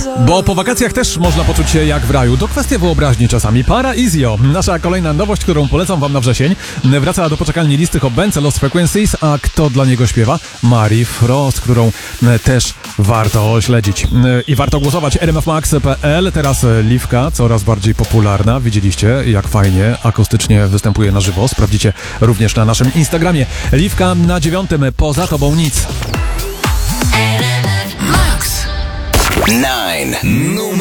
Bo po wakacjach też można poczuć się jak w raju. To kwestia wyobraźni czasami. Paraizio, nasza kolejna nowość, którą polecam wam na wrzesień. Wraca do poczekalni listy Hobbence, Lost Frequencies, a kto dla niego śpiewa? Mary Frost, którą też warto śledzić. I warto głosować. rmfmax.pl. Teraz Liwka, coraz bardziej popularna. Widzieliście, jak fajnie akustycznie występuje na żywo. Sprawdzicie również na naszym Instagramie. Liwka na 9. Poza tobą nic. Max 9. Numer